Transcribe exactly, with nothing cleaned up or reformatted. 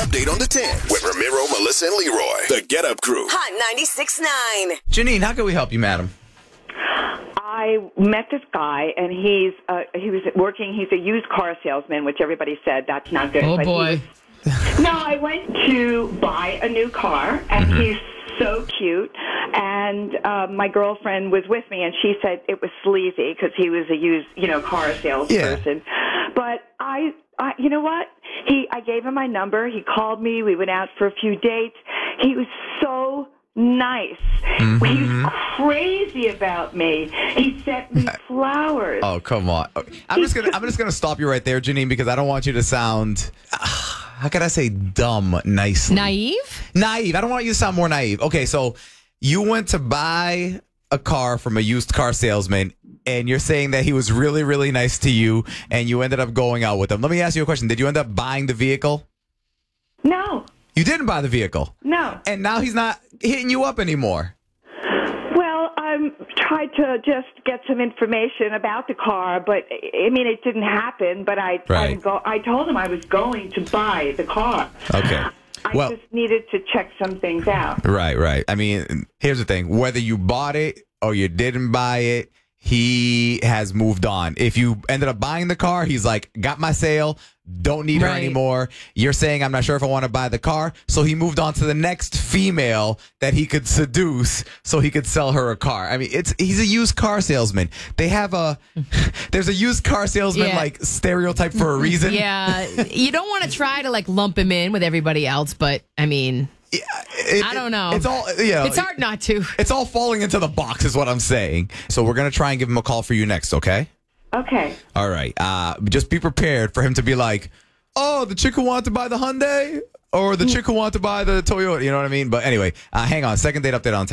update on the ten with Ramiro, Melissa, and Leroy. The Get Up Crew. Hot ninety-six point nine. Janine, how can we help you, madam? I met this guy, and he's uh, he was working. He's a used car salesman, which everybody said that's not good. Oh, but he boy. was- no, I went to buy a new car, and Mm-hmm. he's so cute. And uh, my girlfriend was with me, and she said it was sleazy because he was a used, you know, car salesperson. But I, I, you know what? He, I gave him my number. He called me. We went out for a few dates. He was so nice. Mm-hmm. He was crazy about me. He sent me flowers. Oh, come on. I'm just gonna I'm just gonna stop you right there, Janine, because I don't want you to sound uh, how can I say dumb nicely? Naive? Naive. I don't want you to sound more naive. Okay, so you went to buy a car from a used car salesman, and you're saying that he was really, really nice to you, and you ended up going out with him. Let me ask you a question. Did you end up buying the vehicle? No, You didn't buy the vehicle. no. And now he's not hitting you up anymore. Well, I tried to just get some information about the car, but I mean, it didn't happen. But I, Right. I'm go- I told him I was going to buy the car. Okay. I Well, just needed to check some things out. right, right. I mean, here's the thing. Whether you bought it or you didn't buy it, he has moved on. If you ended up buying the car, he's like, got my sale, don't need her Right. anymore. You're saying, I'm not sure if I want to buy the car. So he moved on to the next female that he could seduce so he could sell her a car. I mean, it's he's a used car salesman. They have a, there's a used car salesman Yeah. like stereotype for a reason. Yeah. You don't want to try to like lump him in with everybody else, but I mean, It- I don't know. It's all, you know, it's hard not to. It's all falling into the box is what I'm saying. So we're going to try and give him a call for you next, okay? Okay. All right. Uh, just be prepared for him to be like, oh, the chick who wanted to buy the Hyundai or the chick who wanted to buy the Toyota. You know what I mean? But anyway, uh, hang on. Second date update on ten.